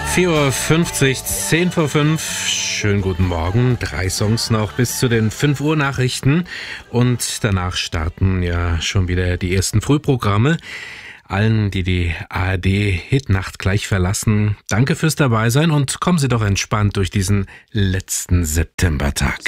4:50 Uhr, 10 vor 5. Schönen guten Morgen. 3 Songs noch bis zu den 5 Uhr Nachrichten. Und danach starten ja schon wieder die ersten Frühprogramme. Allen, die die ARD-Hitnacht gleich verlassen, danke fürs Dabeisein und kommen Sie doch entspannt durch diesen letzten Septembertag.